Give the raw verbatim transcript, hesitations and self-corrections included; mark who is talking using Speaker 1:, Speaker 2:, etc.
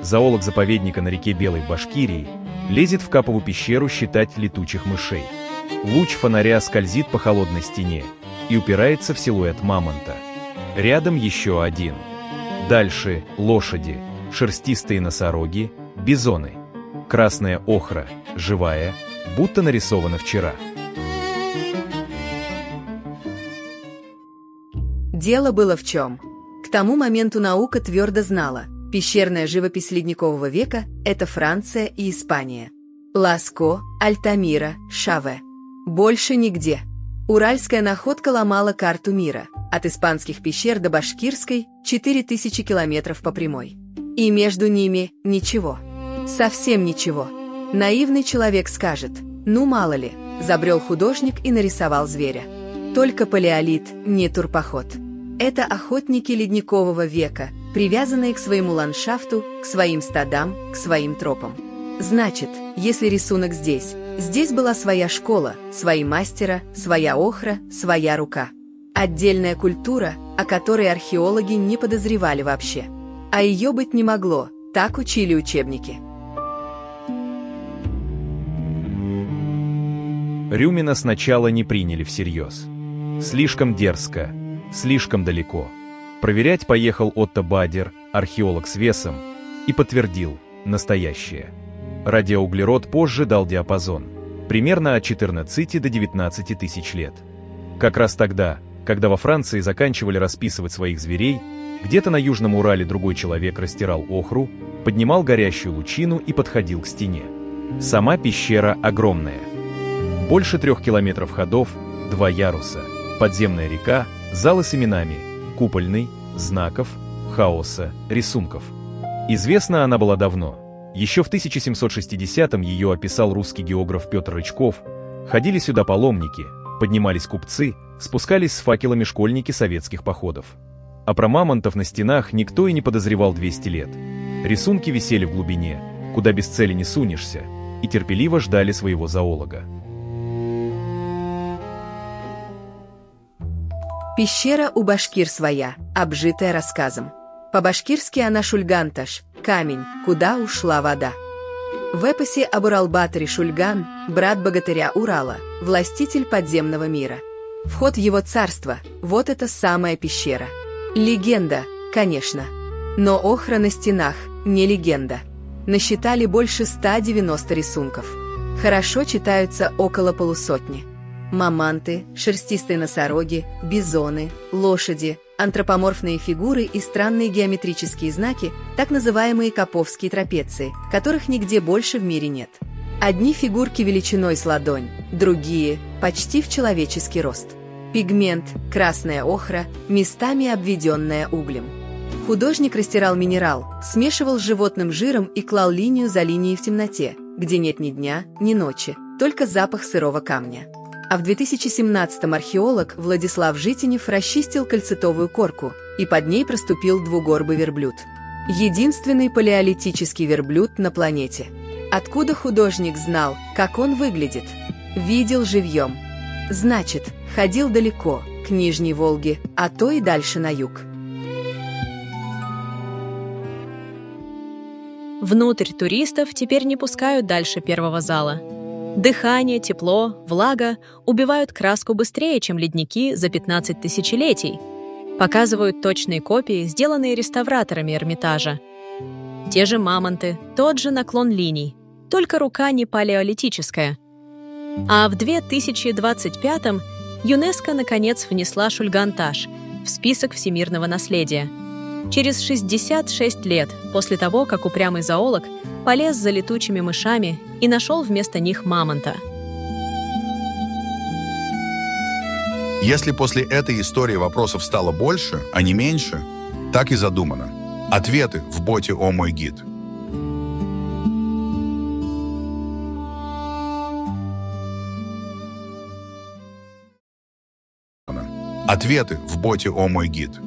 Speaker 1: зоолог заповедника на реке Белой в Башкирии, лезет в Капову пещеру считать летучих мышей. Луч фонаря скользит по холодной стене и упирается в силуэт мамонта. Рядом еще один. Дальше лошади, шерстистые носороги, бизоны. Красная охра, живая, будто нарисована вчера.
Speaker 2: Дело было в чем. К тому моменту наука твердо знала, пещерная живопись ледникового века – это Франция и Испания. Ласко, Альтамира, Шаве. Больше нигде. Уральская находка ломала карту мира. От испанских пещер до башкирской – четыре тысячи километров по прямой. И между ними ничего. Совсем ничего. Наивный человек скажет: ну мало ли, забрел художник и нарисовал зверя. Только палеолит, не турпоход. Это охотники ледникового века, привязанные к своему ландшафту, к своим стадам, к своим тропам. Значит, если рисунок здесь, здесь была своя школа, свои мастера, своя охра, своя рука. Отдельная культура, о которой археологи не подозревали вообще. А ее быть не могло, так учили учебники.
Speaker 1: Рюмина сначала не приняли всерьез. Слишком дерзко, слишком далеко. Проверять поехал Отто Бадер, археолог с весом, и подтвердил – настоящее. Радиоуглерод позже дал диапазон – примерно от четырнадцати до девятнадцати тысяч лет. Как раз тогда, когда во Франции заканчивали расписывать своих зверей, где-то на Южном Урале другой человек растирал охру, поднимал горящую лучину и подходил к стене. Сама пещера огромная. Больше трех километров ходов, два яруса, подземная река, залы с именами, купольный, знаков, хаоса, рисунков. Известна она была давно. Еще в тысяча семьсот шестидесятом ее описал русский географ Петр Рычков. Ходили сюда паломники, поднимались купцы, спускались с факелами школьники советских походов. А про мамонтов на стенах никто и не подозревал двести лет. Рисунки висели в глубине, куда без цели не сунешься, и терпеливо ждали своего зоолога.
Speaker 2: Пещера у башкир своя, обжитая рассказом. По-башкирски она Шульганташ, камень, куда ушла вода. В эпосе об Урал-Баторе Шульган, брат богатыря Урала, властитель подземного мира. Вход в его царство, вот эта самая пещера. Легенда, конечно. Но охра на стенах, не легенда. Насчитали больше ста девяноста рисунков. Хорошо читаются около полусотни. Маманты, шерстистые носороги, бизоны, лошади, антропоморфные фигуры и странные геометрические знаки, так называемые каповские трапеции, которых нигде больше в мире нет. Одни фигурки величиной с ладонь, другие – почти в человеческий рост. Пигмент, красная охра, местами обведенная углем. Художник растирал минерал, смешивал с животным жиром и клал линию за линией в темноте, где нет ни дня, ни ночи, только запах сырого камня. А в две тысячи семнадцатом археолог Владислав Житинев расчистил кальцитовую корку, и под ней проступил двугорбый верблюд. Единственный палеолитический верблюд на планете. Откуда художник знал, как он выглядит? Видел живьем. Значит, ходил далеко, к Нижней Волге, а то и дальше на юг.
Speaker 3: Внутрь туристов теперь не пускают дальше первого зала. Дыхание, тепло, влага убивают краску быстрее, чем ледники за пятнадцать тысячелетий. Показывают точные копии, сделанные реставраторами Эрмитажа. Те же мамонты, тот же наклон линий, только рука не палеолитическая. А в две тысячи двадцать пятом ЮНЕСКО наконец внесла Шульганташ в список всемирного наследия. Через шестьдесят шесть лет после того, как упрямый зоолог полез за летучими мышами и нашел вместо них мамонта.
Speaker 4: Если после этой истории вопросов стало больше, а не меньше, так и задумано. Ответы в боте «О мой гид». Ответы в боте «О мой гид».